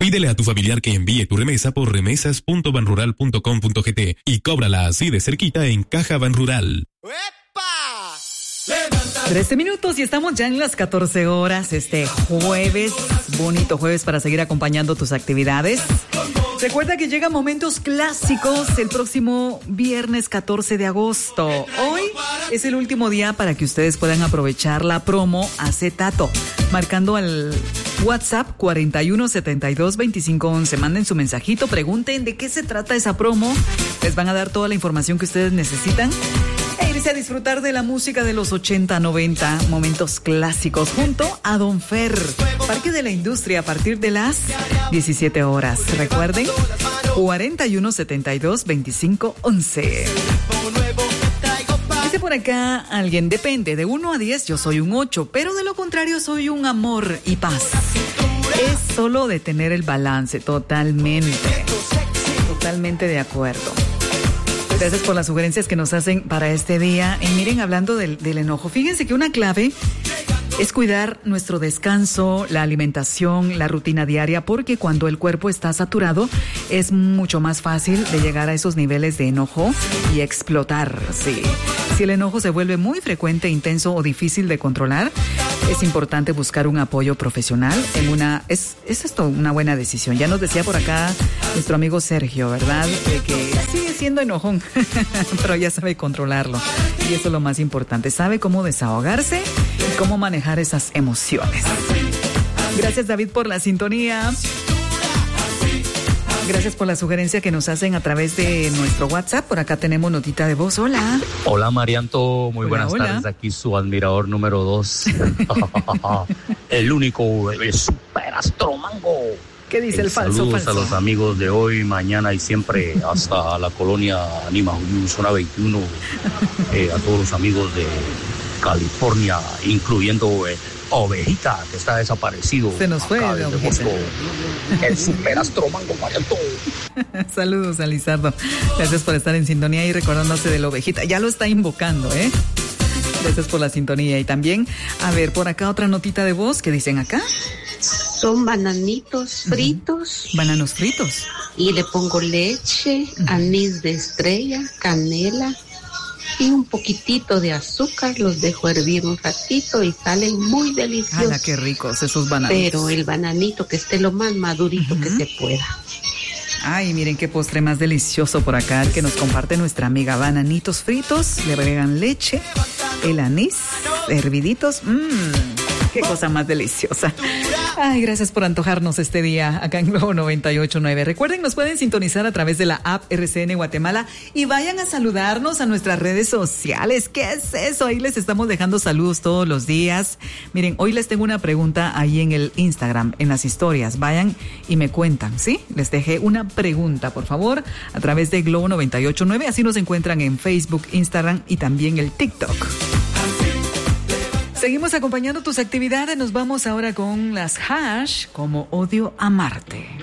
Pídele a tu familiar que envíe tu remesa por remesas.banrural.com.gt y cóbrala así de cerquita en Caja Banrural. 13 minutos y estamos ya en las 14 horas este jueves, bonito jueves para seguir acompañando tus actividades. Recuerda que llegan momentos clásicos el próximo viernes 14 de agosto. Hoy es el último día para que ustedes puedan aprovechar la promo Acetato, marcando al WhatsApp 41722511. Manden su mensajito, pregunten de qué se trata esa promo. Les van a dar toda la información que ustedes necesitan. E irse a disfrutar de la música de los 80, 90, momentos clásicos, junto a Don Fer. Parque de la Industria a partir de las 17 horas. Recuerden, 41722511. Dice por acá alguien, depende, de 1 a 10 yo soy un 8, pero de lo contrario soy un amor y paz. Es solo de tener el balance, totalmente de acuerdo. Gracias por las sugerencias que nos hacen para este día. Y miren, hablando del enojo, fíjense que una clave es cuidar nuestro descanso, la alimentación, la rutina diaria, porque cuando el cuerpo está saturado es mucho más fácil de llegar a esos niveles de enojo y explotar. Sí. Si el enojo se vuelve muy frecuente, intenso o difícil de controlar, es importante buscar un apoyo profesional. Es esto una buena decisión. Ya nos decía por acá nuestro amigo Sergio, ¿verdad? De que sigue siendo enojón, pero ya sabe controlarlo. Y eso es lo más importante. Sabe cómo desahogarse y cómo manejar esas emociones. Gracias, David, por la sintonía. Gracias por la sugerencia que nos hacen a través de nuestro WhatsApp. Por acá tenemos notita de voz. Hola. Hola, Marianto. Muy buenas tardes. Aquí su admirador número 2. El único, el super Astromango. ¿Qué dice el falso? Saludos a los amigos de hoy, mañana y siempre hasta la colonia Anima Zona 21. A todos los amigos de California, incluyendo Ovejita, que está desaparecido. Se nos fue el Bosco. El super Astromango, Marianto. Saludos a Lizardo. Gracias por estar en sintonía y recordándose de la Ovejita. Ya lo está invocando, ¿eh? Gracias por la sintonía. Y también, a ver, por acá otra notita de voz. ¿Qué dicen acá? Son bananitos fritos. Bananos fritos. Y le pongo leche, anís de estrella, canela y un poquitito de azúcar. Los dejo hervir un ratito y salen muy deliciosos. ¡Hala, qué ricos esos bananos! Pero el bananito que esté lo más madurito que se pueda. Ay, miren qué postre más delicioso por acá, el que nos comparte nuestra amiga. Bananitos fritos, le agregan leche, el anís, herviditos. Qué cosa más deliciosa. Ay, gracias por antojarnos este día acá en Globo 98.9. Recuerden, nos pueden sintonizar a través de la app RCN Guatemala y vayan a saludarnos a nuestras redes sociales. ¿Qué es eso? Ahí les estamos dejando saludos todos los días. Miren, hoy les tengo una pregunta ahí en el Instagram, en las historias. Vayan y me cuentan, ¿sí? Les dejé una pregunta, por favor, a través de Globo 98.9. Así nos encuentran en Facebook, Instagram y también el TikTok. Seguimos acompañando tus actividades. Nos vamos ahora con las hash como Odio Amarte.